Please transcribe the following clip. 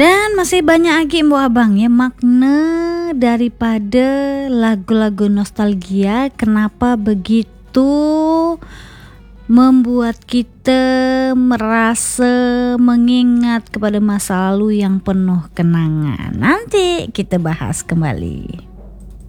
Dan masih banyak lagi Mbok Abang ya makna daripada lagu-lagu nostalgia, kenapa begitu membuat kita merasa mengingat kepada masa lalu yang penuh kenangan. Nanti kita bahas kembali.